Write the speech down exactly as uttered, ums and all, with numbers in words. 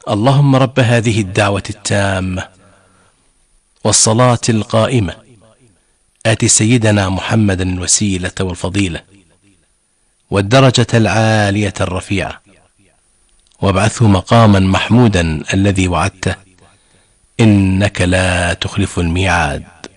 اللهم رب هذه الدعوة التامة والصلاة القائمة آت سيدنا محمدا الوسيلة والفضيلة والدرجة العالية الرفيعة وابعثه مقاما محمودا الذي وعدته إنك لا تخلف الميعاد.